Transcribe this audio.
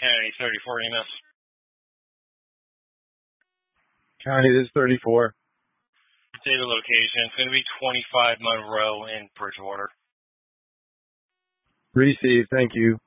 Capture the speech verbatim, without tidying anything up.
County thirty-four E M S. County, this is thirty-four. Data location. It's going to be twenty-five Monroe in Bridgewater. Received. Thank you.